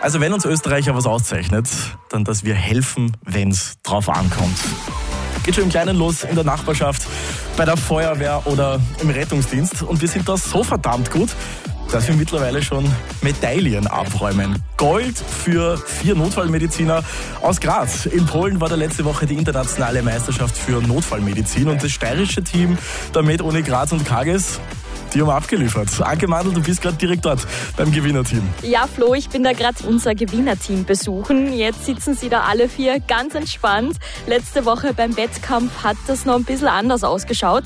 Also wenn uns Österreicher was auszeichnet, dann, dass wir helfen, wenn es drauf ankommt. Geht schon im Kleinen los, in der Nachbarschaft, bei der Feuerwehr oder im Rettungsdienst. Und wir sind da so verdammt gut, dass wir mittlerweile schon Medaillen abräumen. Gold für 4 Notfallmediziner aus Graz. In Polen war da letzte Woche die internationale Meisterschaft für Notfallmedizin. Und das steirische Team der Med Uni Graz und Kages, die haben abgeliefert. Anke Mandl, du bist gerade direkt dort beim Gewinnerteam. Ja, Flo, ich bin da gerade unser Gewinnerteam besuchen. Jetzt sitzen sie da alle 4 ganz entspannt. Letzte Woche beim Wettkampf hat das noch ein bisschen anders ausgeschaut.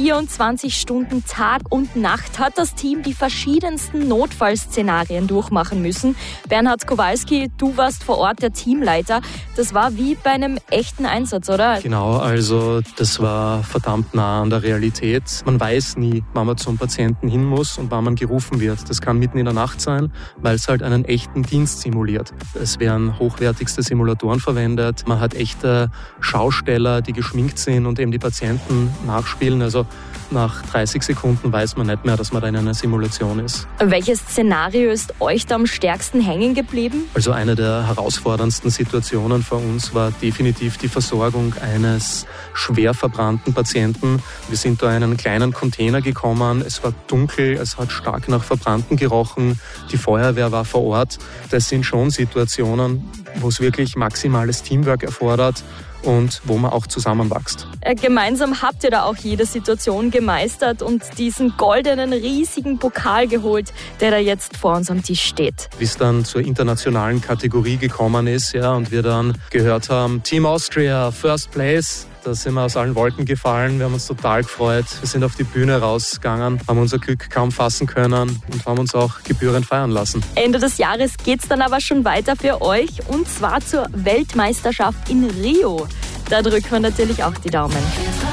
24 Stunden Tag und Nacht hat das Team die verschiedensten Notfallszenarien durchmachen müssen. Bernhard Kowalski, du warst vor Ort der Teamleiter. Das war wie bei einem echten Einsatz, oder? Genau, also das war verdammt nah an der Realität. Man weiß nie, wann man zum Patienten hin muss und wann man gerufen wird. Das kann mitten in der Nacht sein, weil es halt einen echten Dienst simuliert. Es werden hochwertigste Simulatoren verwendet. Man hat echte Schausteller, die geschminkt sind und eben die Patienten nachspielen. Also nach 30 Sekunden weiß man nicht mehr, dass man da in einer Simulation ist. Welches Szenario ist euch da am stärksten hängen geblieben? Also eine der herausforderndsten Situationen für uns war definitiv die Versorgung eines schwer verbrannten Patienten. Wir sind da in einen kleinen Container gekommen. Es war dunkel, es hat stark nach Verbrannten gerochen. Die Feuerwehr war vor Ort. Das sind schon Situationen, wo es wirklich maximales Teamwork erfordert und wo man auch zusammenwächst. Gemeinsam habt ihr da auch jede Situation gemeistert und diesen goldenen, riesigen Pokal geholt, der da jetzt vor uns am Tisch steht. Wie es dann zur internationalen Kategorie gekommen ist, ja, und wir dann gehört haben, Team Austria, First Place, da sind wir aus allen Wolken gefallen. Wir haben uns total gefreut. Wir sind auf die Bühne rausgegangen, haben unser Glück kaum fassen können und haben uns auch gebührend feiern lassen. Ende des Jahres geht's dann aber schon weiter für euch und zwar zur Weltmeisterschaft in Rio. Da drücken wir natürlich auch die Daumen.